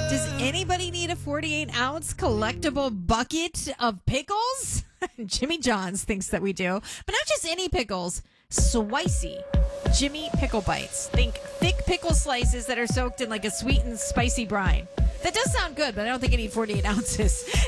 Does anybody need a 48-ounce collectible bucket of pickles? Jimmy John's thinks that we do. But not just any pickles. Spicy Jimmy Pickle Bites. Think thick pickle slices that are soaked in like a sweet and spicy brine. That does sound good, but I don't think I need 48 ounces.